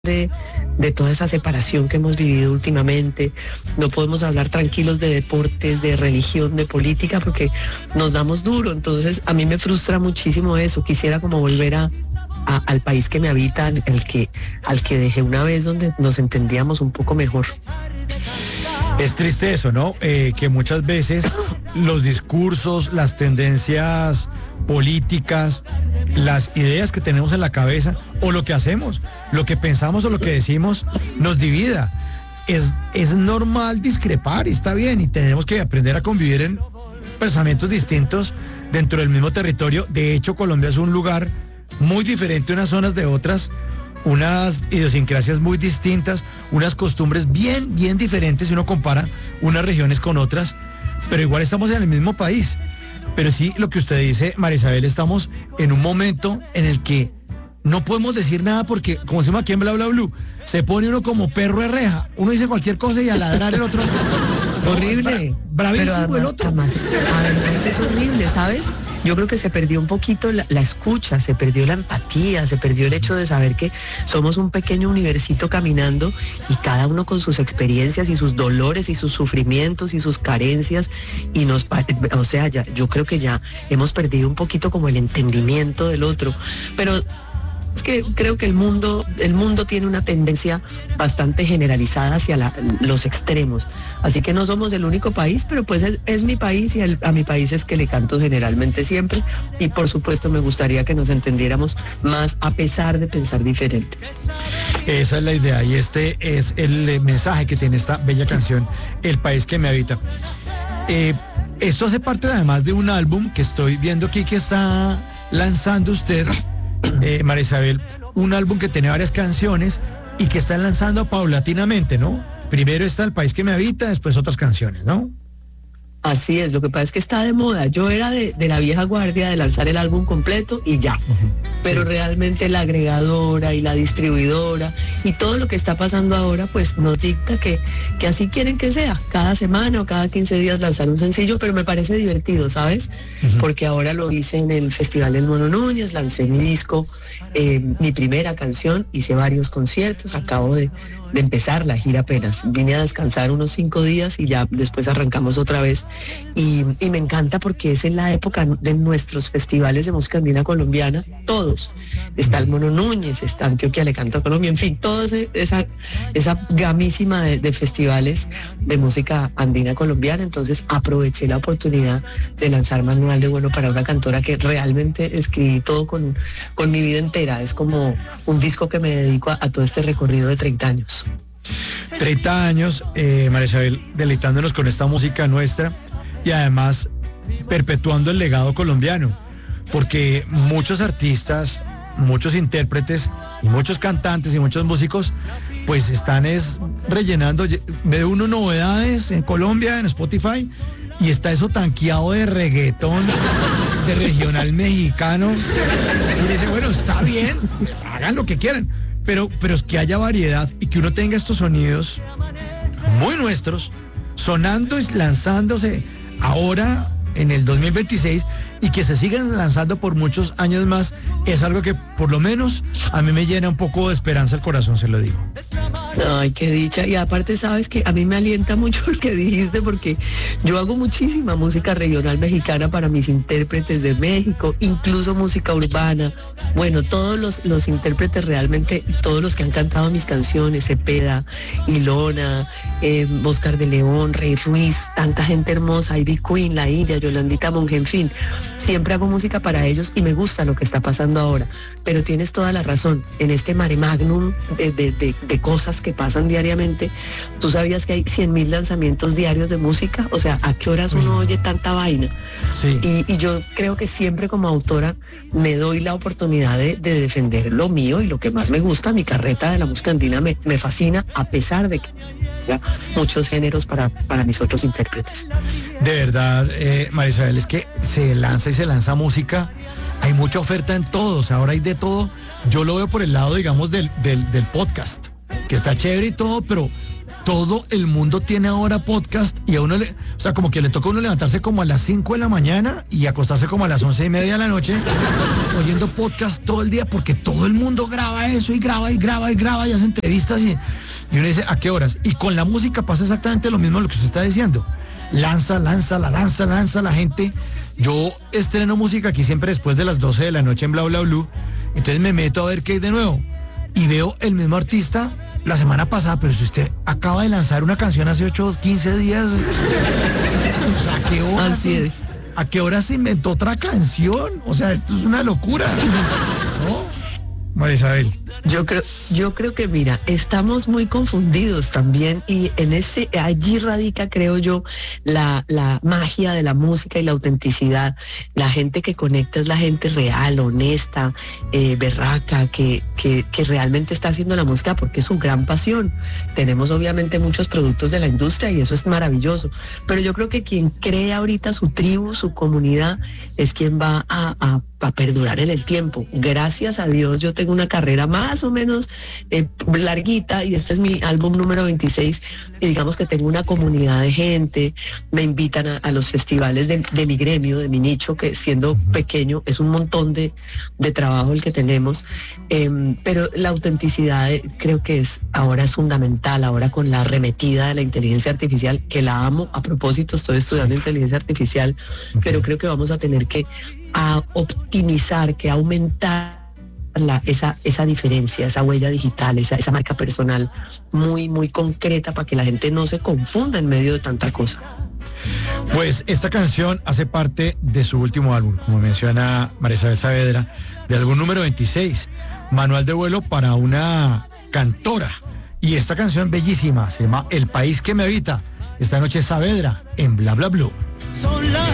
de toda esa separación que hemos vivido últimamente. No podemos hablar tranquilos de deportes, de religión, de política, porque nos damos duro. Entonces a mí me frustra muchísimo eso. Quisiera como volver al país que me habita, al que dejé una vez, donde nos entendíamos un poco mejor. Es triste eso, ¿no? Que muchas veces los discursos, las tendencias políticas, las ideas que tenemos en la cabeza, o lo que hacemos, lo que pensamos o lo que decimos, nos divida. Es normal discrepar y está bien, y tenemos que aprender a convivir en pensamientos distintos dentro del mismo territorio. De hecho, Colombia es un lugar muy diferente unas zonas de otras, unas idiosincrasias muy distintas, unas costumbres bien diferentes si uno compara unas regiones con otras, pero igual estamos en el mismo país. Pero sí, lo que usted dice, María Isabel, estamos en un momento en el que no podemos decir nada porque, como decimos aquí en Bla Bla Blue, se pone uno como perro de reja, uno dice cualquier cosa y a ladrar el otro. Horrible. Bravísimo además, el otro. Además es horrible, ¿sabes? Yo creo que se perdió un poquito la escucha, se perdió la empatía, se perdió el hecho de saber que somos un pequeño universito caminando y cada uno con sus experiencias y sus dolores y sus sufrimientos y sus carencias, y yo creo que ya hemos perdido un poquito como el entendimiento del otro. Pero es que creo que el mundo tiene una tendencia bastante generalizada hacia los extremos. Así que no somos el único país, pero pues es mi país, y a mi país es que le canto generalmente siempre. Y por supuesto me gustaría que nos entendiéramos más a pesar de pensar diferente. Esa es la idea, y este es el mensaje que tiene esta bella canción, El País que me habita. Esto hace parte además de un álbum que estoy viendo aquí que está lanzando usted, María Isabel, un álbum que tiene varias canciones y que están lanzando paulatinamente, ¿no? Primero está El País que me habita, después otras canciones, ¿no? Así es, lo que pasa es que está de moda. Yo era de la vieja guardia de lanzar el álbum completo y ya. Pero sí, realmente la agregadora y la distribuidora y todo lo que está pasando ahora, pues nos dicta que así quieren que sea. Cada semana o cada 15 días lanzar un sencillo, pero me parece divertido, ¿sabes? Porque ahora lo hice en el Festival del Mono Núñez, lancé mi disco, mi primera canción, hice varios conciertos, acabo de empezar la gira apenas. Vine a descansar unos 5 días y ya después arrancamos otra vez. Y me encanta porque es en la época de nuestros festivales de música andina colombiana, todos. Está el Mono Núñez, está Antioquia Le Canto a Colombia, en fin, toda esa gamísima de festivales de música andina colombiana. Entonces aproveché la oportunidad de lanzar Manual de Bueno para una cantora, que realmente escribí todo con mi vida entera. Es como un disco que me dedico a todo este recorrido de 30 años. 30 años, María Isabel, deleitándonos con esta música nuestra y además perpetuando el legado colombiano, porque muchos artistas, muchos intérpretes y muchos cantantes y muchos músicos pues están rellenando. Ve uno novedades en Colombia, en Spotify, y está eso tanqueado de reggaetón, de regional mexicano. Y dice, bueno, está bien, hagan lo que quieran, pero es que haya variedad y que uno tenga estos sonidos muy nuestros sonando y lanzándose ahora en el 2026 y que se sigan lanzando por muchos años más, es algo que por lo menos a mí me llena un poco de esperanza el corazón, se lo digo. Ay, qué dicha. Y aparte, sabes que a mí me alienta mucho lo que dijiste, porque yo hago muchísima música regional mexicana para mis intérpretes de México, incluso música urbana. Bueno, todos los intérpretes realmente, todos los que han cantado mis canciones, Cepeda, Ilona, Oscar de León, Rey Ruiz, tanta gente hermosa, Ivy Queen, La India, Yolandita Monge, en fin, siempre hago música para ellos y me gusta lo que está pasando ahora. Pero tienes toda la razón, en este mare magnum de cosas que pasan diariamente. ¿Tú sabías que hay 100.000 lanzamientos diarios de música? O sea, ¿a qué horas uno oye tanta vaina? Sí. Y yo creo que siempre como autora me doy la oportunidad de defender lo mío y lo que más me gusta. Mi carreta de la música andina me fascina, a pesar de que haya muchos géneros para mis otros intérpretes. De verdad, María Isabel, es que se lanza música, hay mucha oferta en todos, ahora hay de todo. Yo lo veo por el lado, digamos, del podcast, que está chévere y todo, pero todo el mundo tiene ahora podcast y a uno o sea, como que le toca a uno levantarse como a las 5 de la mañana y acostarse como a las 11:30 de la noche oyendo podcast todo el día porque todo el mundo graba eso y graba y hace entrevistas y uno dice, ¿a qué horas? Y con la música pasa exactamente lo mismo lo que usted está diciendo. Lanza la gente. Yo estreno música aquí siempre después de las 12 de la noche en Bla Bla Blue, entonces me meto a ver qué hay de nuevo y veo el mismo artista la semana pasada, pero si usted acaba de lanzar una canción hace 8 o 15 días, o sea, ¿a qué hora? Así es. ¿A qué hora se inventó otra canción? O sea, esto es una locura, ¿no? María Isabel. Yo creo que, mira, estamos muy confundidos también y allí radica, creo yo, la magia de la música y la autenticidad. La gente que conecta es la gente real, honesta, berraca, que realmente está haciendo la música porque es su gran pasión. Tenemos obviamente muchos productos de la industria y eso es maravilloso, pero yo creo que quien crea ahorita su tribu, su comunidad, es quien va a perdurar en el tiempo. Gracias a Dios yo tengo una carrera más o menos larguita y este es mi álbum número 26 y digamos que tengo una comunidad de gente, me invitan a los festivales de mi gremio, de mi nicho, que siendo pequeño es un montón de trabajo el que tenemos, pero la autenticidad creo que ahora es fundamental, ahora con la arremetida de la inteligencia artificial, que la amo, a propósito estoy estudiando inteligencia artificial, pero creo que vamos a tener que optimizar, que aumentar esa diferencia, esa huella digital, esa marca personal muy, muy concreta para que la gente no se confunda en medio de tanta cosa. Pues esta canción hace parte de su último álbum, como menciona María Isabel Saavedra, de álbum número 26, Manual de vuelo para una cantora. Y esta canción bellísima se llama El país que me habita. Esta noche Saavedra en Bla Bla Blue.